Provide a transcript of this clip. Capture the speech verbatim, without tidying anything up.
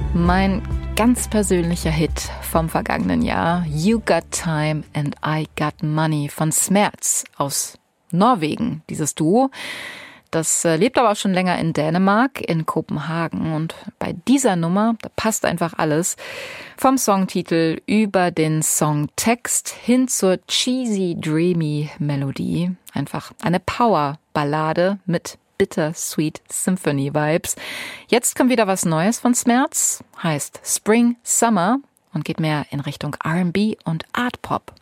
Mein ganz persönlicher Hit vom vergangenen Jahr, You Got Time and I Got Money von Smerz aus Norwegen, dieses Duo. Das lebt aber auch schon länger in Dänemark, in Kopenhagen. Und bei dieser Nummer, da passt einfach alles. Vom Songtitel über den Songtext hin zur cheesy, dreamy Melodie. Einfach eine Power-Ballade mit Bittersweet Symphony Vibes. Jetzt kommt wieder was Neues von Smerz, heißt Spring Summer und geht mehr in Richtung R and B und Art Pop.